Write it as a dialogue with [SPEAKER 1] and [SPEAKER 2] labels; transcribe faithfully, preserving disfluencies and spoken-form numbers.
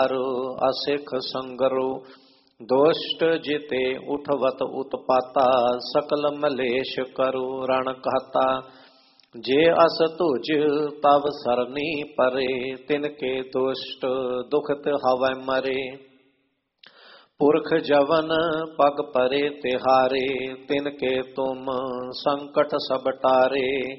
[SPEAKER 1] असिख संगरो दोष्ट जिते उठवत उत्पाता सकल मलेश करो रण कहता जे अस तुझ तव सरनी परे तिनके दुष्ट दुखत हवै मरे पुरख जवन पग परे तिहारे तिनके तुम संकट सब टारे